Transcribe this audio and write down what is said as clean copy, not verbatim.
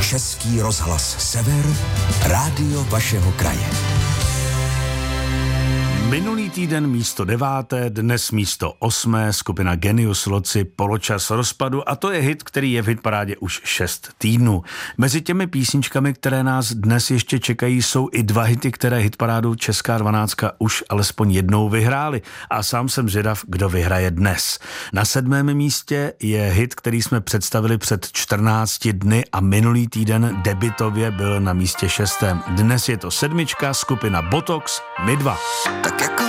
Český rozhlas Sever, rádio vašeho kraje. Minulý týden místo 9., dnes místo 8, skupina Genius Loci, Poločas rozpadu, a to je hit, který je v hitparádě už 6 týdnů. Mezi těmi písničkami, které nás dnes ještě čekají, jsou i 2 hity, které hitparádu Česká 12 už alespoň jednou vyhrály. A sám jsem zvědav, kdo vyhraje dnes. Na 7. místě je hit, který jsme představili před 14 dny a minulý týden debitově byl na místě 6. Dnes je to 7, skupina Botox, My dva. Tak jako